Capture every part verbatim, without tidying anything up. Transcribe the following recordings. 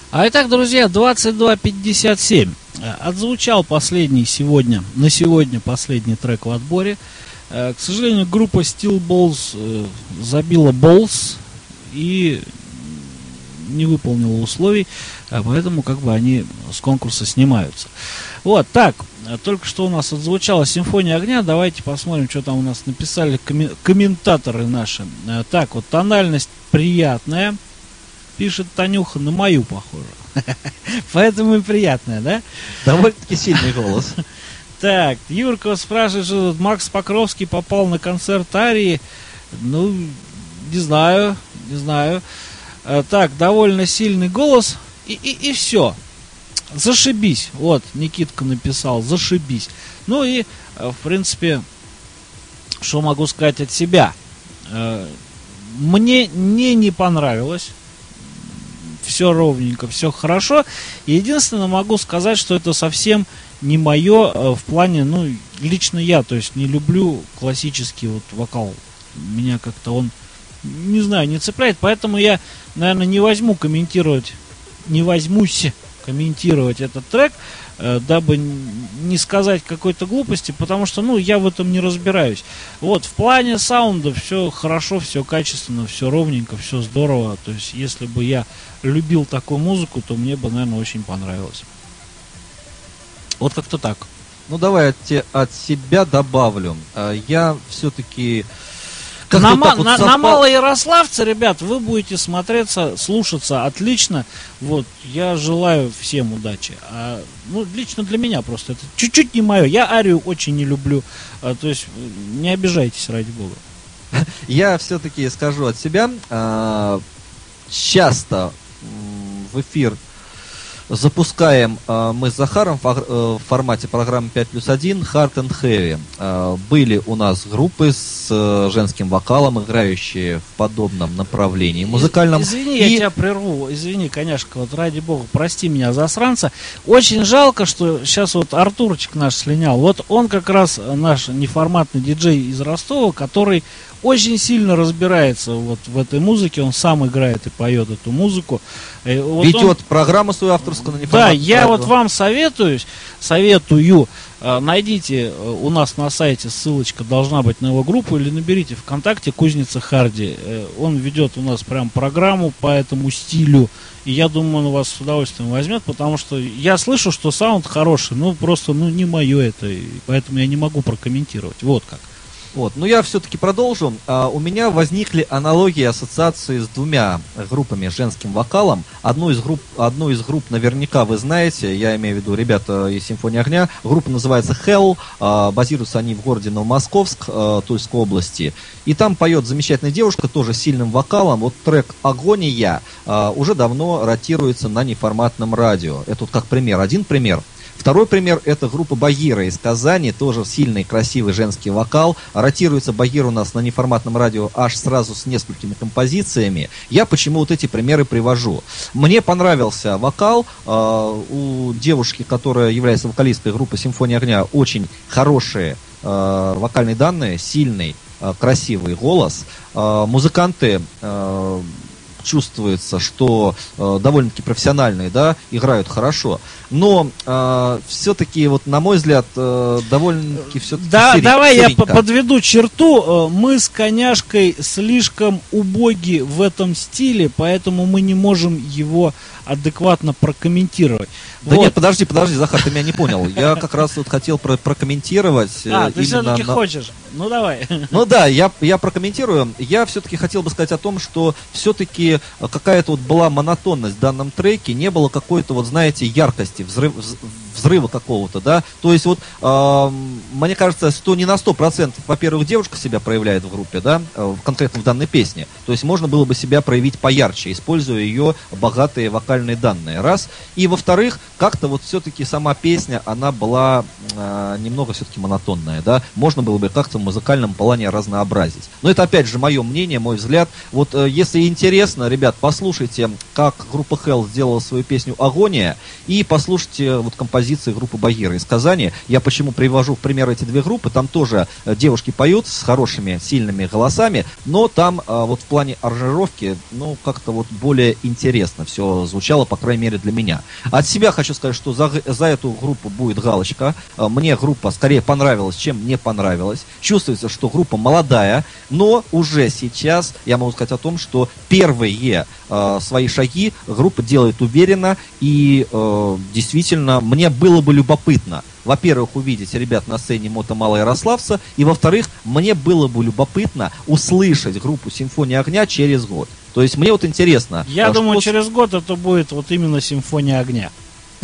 А итак, друзья, двадцать два пятьдесят семь. Отзвучал последний сегодня, на сегодня последний трек в отборе. К сожалению, группа Steel Balls забила Balls и не выполнила условий, поэтому как бы они с конкурса снимаются. Вот, так, только что у нас отзвучала «Симфония огня». Давайте посмотрим, что там у нас написали коми- комментаторы наши. Так, вот тональность приятная, пишет Танюха, на мою похоже. Поэтому и приятная, да? Довольно-таки сильный голос. Так, Юрка спрашивает, что Макс Покровский попал на концерт Арии. Ну, не знаю, не знаю. Так, довольно сильный голос. И, и, и все. Зашибись. Вот, Никитка написал, зашибись. Ну и, в принципе, что могу сказать от себя? Мне не, не понравилось. Все ровненько, все хорошо. Единственное, могу сказать, что это совсем не мое в плане, ну, лично я, то есть не люблю классический вот вокал. Меня как-то он, не знаю, не цепляет, поэтому я, наверное, не возьму комментировать, не возьмусь комментировать этот трек, э, дабы не сказать какой-то глупости, потому что, ну, я в этом не разбираюсь. Вот, в плане саунда все хорошо, все качественно, все ровненько, все здорово. То есть, если бы я любил такую музыку, то мне бы, наверное, очень понравилось. Вот как-то так. Ну, давай от, те, от себя добавлю. Я все-таки... На, вот на, вот на Малоярославце, ребят, вы будете смотреться, слушаться отлично. Вот, я желаю всем удачи. А, ну, лично для меня просто это чуть-чуть не мое. Я Арию очень не люблю. А, то есть, не обижайтесь, ради бога. Я все-таки скажу от себя. А, часто в эфир запускаем э, мы с Захаром в, э, в формате программы пять плюс один Hard and Heavy. Э, были у нас группы с э, женским вокалом, играющие в подобном направлении музыкальном. Извини, и... я тебя прерву. Извини, конечно, вот ради бога, прости меня, засранца. Очень жалко, что сейчас вот Артурчик наш слинял. Вот он как раз наш неформатный диджей из Ростова, который очень сильно разбирается вот в этой музыке, он сам играет и поет эту музыку. Вот ведет он... программу свою авторскую на Да, неформатном я радио. вот вам советую, советую, найдите у нас на сайте, ссылочка должна быть на его группу, или наберите ВКонтакте Кузница Харди. Он ведет у нас прям программу по эту стилю, и я думаю, он вас с удовольствием возьмет, потому что я слышу, что саунд хороший, ну просто ну не мое это, и поэтому я не могу прокомментировать. Вот как. Вот. Но я все-таки продолжу. А, у меня возникли аналогии, ассоциации с двумя группами с женским вокалом. Одну из групп, одну из групп наверняка вы знаете, я имею в виду ребята из «Симфонии огня». Группа называется Hell, а, базируются они в городе Новомосковск, а, Тульской области. И там поет замечательная девушка, тоже с сильным вокалом. Вот трек «Агония» а, уже давно ротируется на неформатном радио. Это вот как пример, один пример. Второй пример — это группа Багира из Казани, тоже сильный, красивый женский вокал. Ротируется Багир у нас на неформатном радио аж сразу с несколькими композициями. Я почему вот эти примеры привожу? Мне понравился вокал. Э, у девушки, которая является вокалисткой группы «Симфония огня», очень хорошие э, вокальные данные, сильный, э, красивый голос. Э, музыканты... Э, чувствуется, что э, довольно-таки профессиональные, да, играют хорошо, но э, все-таки, вот на мой взгляд, э, довольно-таки все-таки да, серенько. Давай я подведу черту. Мы с Коняшкой слишком убоги в этом стиле, поэтому мы не можем его адекватно прокомментировать. Да вот. Нет, подожди, подожди, Захар, ты меня не понял. Я как раз вот хотел про- прокомментировать. А, ты все-таки на... хочешь. Ну, давай. Ну да, я, я прокомментирую. Я все-таки хотел бы сказать о том, что все-таки какая-то вот была монотонность в данном треке, не было какой-то, вот знаете, яркости, взрыв, взрыва какого-то, да. То есть вот, э, мне кажется, что не на сто процентов, во-первых, девушка себя проявляет в группе, да, конкретно в данной песне. То есть можно было бы себя проявить поярче, используя ее богатые вокальные данные, раз. И во-вторых, как-то вот все-таки сама песня, она была э, немного все-таки монотонная, да. Можно было бы как-то в музыкальном плане разнообразить. Но это опять же мое мнение, мой взгляд. Вот э, если интересно, ребят, послушайте, как группа Hell сделала свою песню «Агония», и послушайте вот композицию композиции группы Багира из Казани. Я почему привожу в пример эти две группы, там тоже девушки поют с хорошими, сильными голосами, но там вот в плане аранжировки, ну, как-то вот более интересно все звучало, по крайней мере, для меня. От себя хочу сказать, что за, за эту группу будет галочка. Мне группа скорее понравилась, чем не понравилась. Чувствуется, что группа молодая, но уже сейчас я могу сказать о том, что первые э, свои шаги группа делает уверенно, и э, действительно мне было бы любопытно, во-первых, увидеть ребят на сцене Мото Мало Ярославца, и во-вторых, мне было бы любопытно услышать группу Симфония огня через год. То есть мне вот интересно. Я что... думаю, через год это будет вот именно Симфония огня.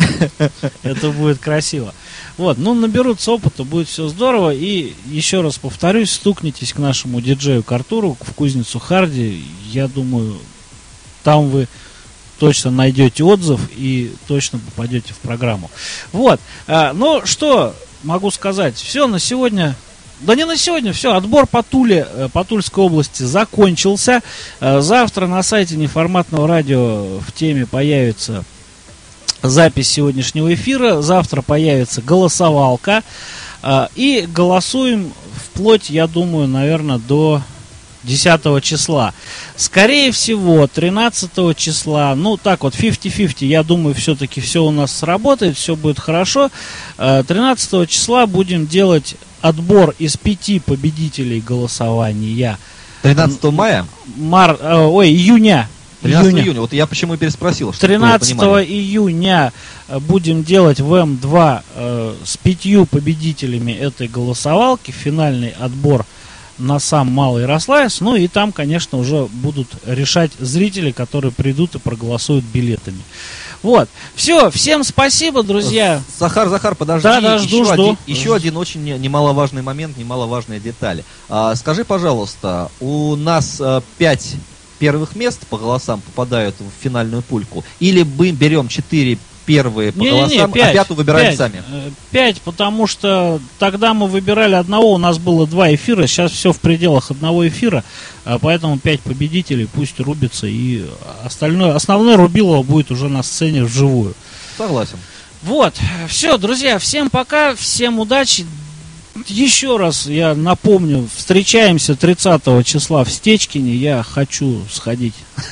Это будет красиво. Вот, ну наберутся опыта, будет все здорово. И еще раз повторюсь, стукнитесь к нашему диджею к Артуру в кузницу Харди. Я думаю, там вы точно найдете отзыв и точно попадете в программу. Вот, а, ну что могу сказать, все на сегодня. Да не на сегодня, все, отбор по Туле, по Тульской области закончился. Завтра на сайте Неформатного радио в теме появится запись сегодняшнего эфира. Завтра появится голосовалка. И голосуем вплоть, я думаю, наверное, до десятого числа. Скорее всего, тринадцатого числа, ну так вот, пятьдесят на пятьдесят, я думаю, все-таки все у нас сработает, все будет хорошо. тринадцатого числа будем делать отбор из пяти победителей голосования. тринадцатого мая? Мар... Ой, июня. тринадцатого июня. Вот я почему и переспросил. тринадцатого июня будем делать в эм два э, с пятью победителями этой голосовалки. Финальный отбор на сам Малый Ярославец. Ну и там, конечно, уже будут решать зрители, которые придут и проголосуют билетами. Вот. Все, всем спасибо, друзья. Захар, Захар, подожди. Да, да, жду, еще, жду. Один, еще один очень немаловажный момент, немаловажная деталь. А, скажи, пожалуйста, у нас а, пять первых мест по голосам попадают в финальную пульку? Или мы берем четыре первые по не, голосам, не, не, пять, а пятую выбираем пять, сами? Пять, потому что тогда мы выбирали одного, у нас было два эфира, сейчас все в пределах одного эфира, поэтому пять победителей пусть рубится, и остальное, основное рубилово будет уже на сцене вживую. Согласен. Вот, все, друзья, всем пока, всем удачи. Еще раз я напомню, встречаемся тридцатого числа в Стечкине. Я хочу сходить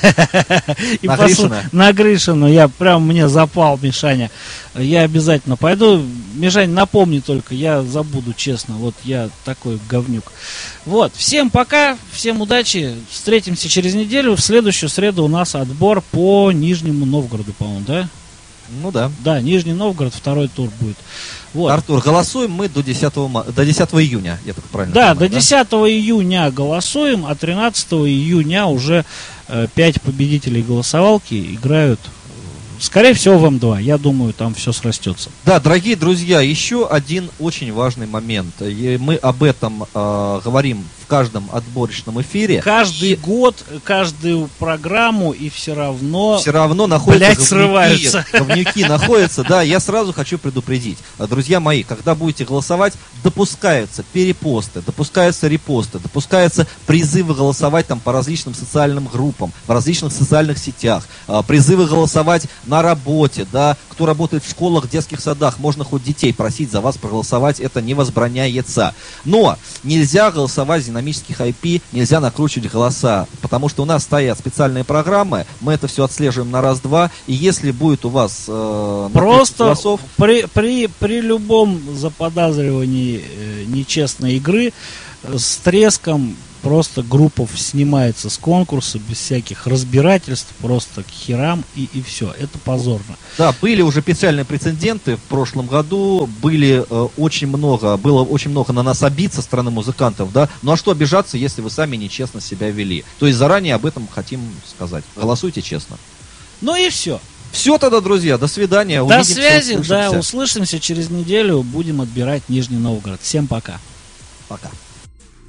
на Гришина. На Гришина. Я прям, мне запал, Мишаня. Я обязательно пойду. Мишань, напомни только, я забуду, честно. Вот я такой говнюк. Вот, всем пока, всем удачи. Встретимся через неделю. В следующую среду у нас отбор по Нижнему Новгороду, по-моему, да? Ну да. Да, Нижний Новгород, второй тур будет. Вот. Артур, голосуем мы до десятого, до десятого июня, я так правильно да, понимаю, до десятого июня голосуем, а тринадцатого июня уже э, пять победителей голосовалки играют, скорее всего, в эм два. Я думаю, там все срастется. Да, дорогие друзья, еще один очень важный момент. И мы об этом э, говорим в каждом отборочном эфире. Каждый и... год, каждую программу, и все равно... Все равно находятся блядь, говнюки, срываются. Говнюки находятся, да, я сразу хочу предупредить. Друзья мои, когда будете голосовать, допускаются перепосты, допускаются репосты, допускаются призывы голосовать там по различным социальным группам, в различных социальных сетях, призывы голосовать на работе, да, кто работает в школах, детских садах, можно хоть детей просить за вас проголосовать, это не возбраняется. Но нельзя голосовать с динамических ай пи, нельзя накручивать голоса, потому что у нас стоят специальные программы, мы это все отслеживаем на раз-два, и если будет у вас э, просто голосов... при, при, при любом заподозривании э, нечестной игры э, с треском просто группа снимается с конкурса без всяких разбирательств, просто к херам, и, и все. Это позорно. Да, были уже печальные прецеденты в прошлом году, были э, очень много, было очень много на нас обид со стороны музыкантов, да. Ну а что обижаться, если вы сами нечестно себя вели? То есть заранее об этом хотим сказать. Голосуйте честно. Ну и все. Все тогда, друзья, до свидания. До Увидимся, связи, услышимся. да, услышимся через неделю, будем отбирать Нижний Новгород. Всем пока. Пока.